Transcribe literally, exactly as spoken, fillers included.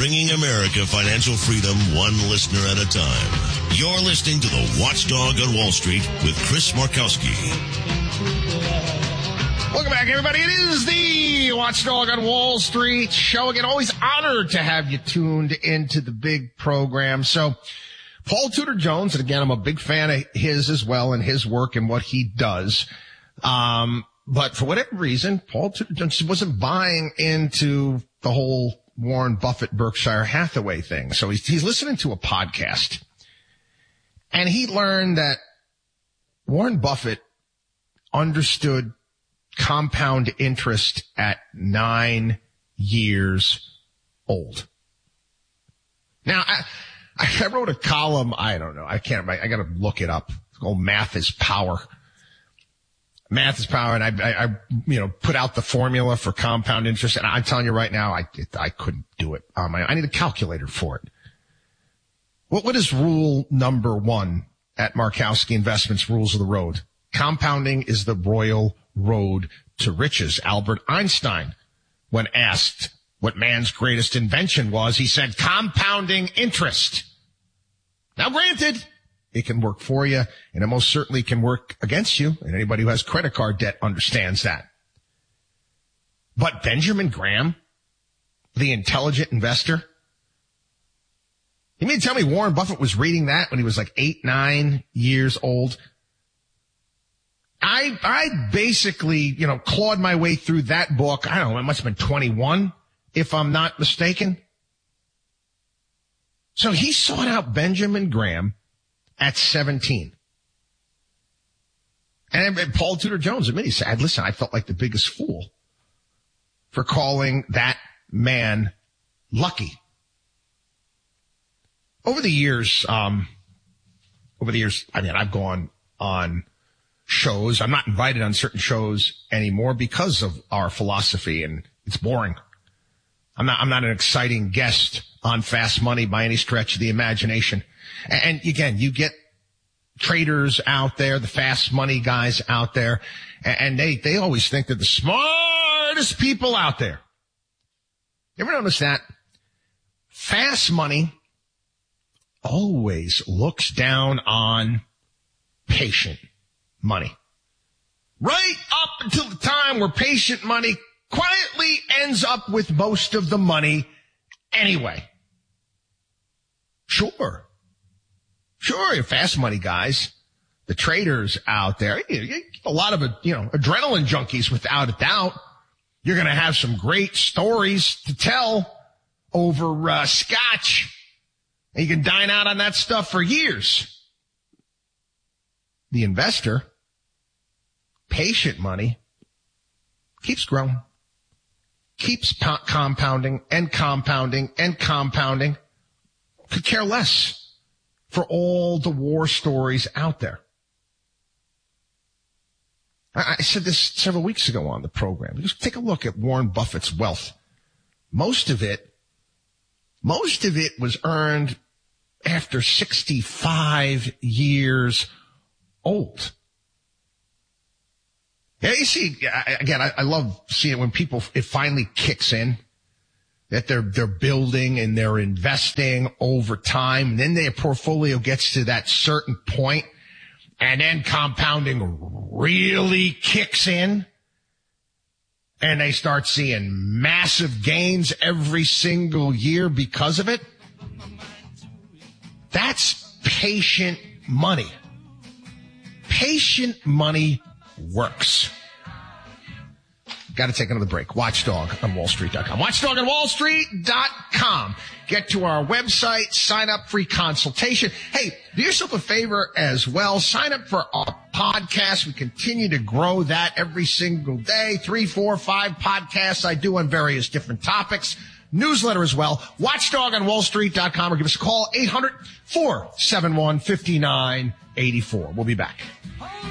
bringing America financial freedom one listener at a time. You're listening to the Watchdog on Wall Street with Chris Markowski. Welcome back, everybody. It is the Watchdog on Wall Street show. Again, always honored to have you tuned into the big program. So, Paul Tudor Jones, and again, I'm a big fan of his as well and his work and what he does. Um, but for whatever reason, Paul Tudor Jones wasn't buying into the whole Warren Buffett, Berkshire Hathaway thing. So he's, he's listening to a podcast, and he learned that Warren Buffett understood compound interest at nine years old. Now, I, I wrote a column. I don't know. I can't, I, I got to look it up. It's called Math is Power. Math is Power. And I, I, I, you know, put out the formula for compound interest. And I'm telling you right now, I, it, I couldn't do it. Um, I, I need a calculator for it. What, what is rule number one at Markowski Investments Rules of the Road? Compounding is the royal road to riches. Albert Einstein, when asked what man's greatest invention was, he said compounding interest. Now, granted, it can work for you, and it most certainly can work against you, and anybody who has credit card debt understands that. But Benjamin Graham, the intelligent investor, you mean to tell me Warren Buffett was reading that when he was like eight, nine years old? I, I basically, you know, clawed my way through that book. I don't know, it must have been twenty-one, if I'm not mistaken. So he sought out Benjamin Graham at seventeen. And, and Paul Tudor Jones admitted, he said, listen, I felt like the biggest fool for calling that man lucky. Over the years, um, over the years, I mean, I've gone on shows. I'm not invited on certain shows anymore because of our philosophy, and it's boring. I'm not, I'm not an exciting guest on Fast Money by any stretch of the imagination. And, and again, you get traders out there, the Fast Money guys out there, and they, they always think they're the smartest people out there. You ever notice that? Fast Money always looks down on patient money. Right up until the time where patient money quietly ends up with most of the money anyway. Sure. Sure, your Fast Money guys, the traders out there, a lot of, you know, adrenaline junkies without a doubt. You're going to have some great stories to tell over uh, scotch. And you can dine out on that stuff for years. The investor, patient money, keeps growing, keeps po- compounding and compounding and compounding. Could care less for all the war stories out there. I, I said this several weeks ago on the program. Just take a look at Warren Buffett's wealth. Most of it, most of it was earned after sixty-five years old. Yeah, you see, again, I, I love seeing it when people, it finally kicks in, that they're, they're building and they're investing over time. And then their portfolio gets to that certain point, and then compounding really kicks in, and they start seeing massive gains every single year because of it. That's patient money. Patient money works. Got to take another break. Watchdog on Wall Street dot com. Watchdog on Wall Street dot com. Get to our website, sign up, free consultation. Hey, do yourself a favor as well. Sign up for our podcast. We continue to grow that every single day. Three, four, five podcasts I do on various different topics. Newsletter as well. Watchdog on Wall Street dot com, or give us a call, eight hundred, four seven one, five nine eight four. We'll be back.